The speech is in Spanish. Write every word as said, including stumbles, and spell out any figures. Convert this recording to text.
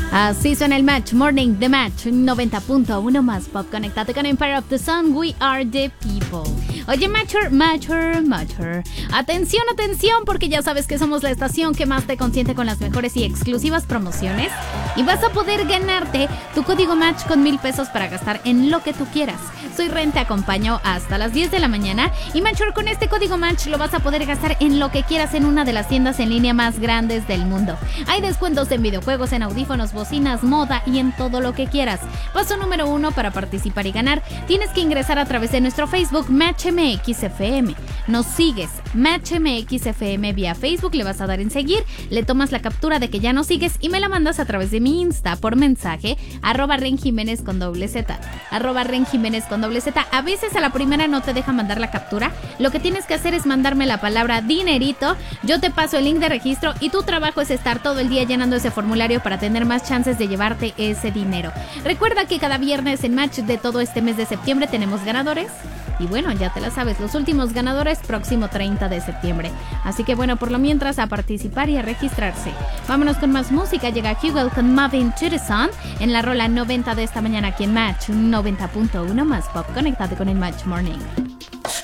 Así suena el Match Morning, The Match noventa punto uno más pop. Conectate con Empire of the Sun, We Are the People. Oye, Matcher, Matcher, Matcher. Atención, atención, porque ya sabes que somos la estación que más te consiente con las mejores y exclusivas promociones. Y vas a poder ganarte tu código Match con mil pesos para gastar en lo que tú quieras. Soy Ren, te acompaño hasta las diez de la mañana. Y Matcher, con este código Match lo vas a poder gastar en lo que quieras en una de las tiendas en línea más grandes del mundo. Hay descuentos en videojuegos, en audífonos, bocinas, moda y en todo lo que quieras. Paso número uno para participar y ganar. Tienes que ingresar a través de nuestro Facebook Match M X F M. Nos sigues, Match M X F M vía Facebook, le vas a dar en seguir, le tomas la captura de que ya nos sigues y me la mandas a través de mi Insta por mensaje, arroba Ren Jiménez con doble Z, arroba Ren Jiménez con doble Z. A veces a la primera no te deja mandar la captura. Lo que tienes que hacer es mandarme la palabra dinerito, yo te paso el link de registro y tu trabajo es estar todo el día llenando ese formulario para tener más chances de llevarte ese dinero. Recuerda que cada viernes en Match de todo este mes de septiembre tenemos ganadores. Y bueno, ya te la sabes, los últimos ganadores próximo treinta de septiembre. Así que bueno, por lo mientras a participar y a registrarse. Vámonos con más música. Llega Hugel con Moving to the Sun en la rola noventa de esta mañana aquí en Match noventa punto uno más pop. Conectate con el Match Morning.